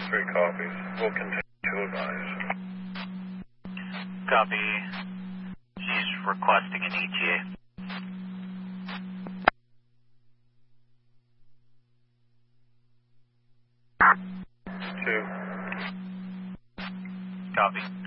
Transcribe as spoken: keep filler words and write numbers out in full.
Three copies. We'll continue to advise. Copy. She's requesting an E T A. Two. Copy.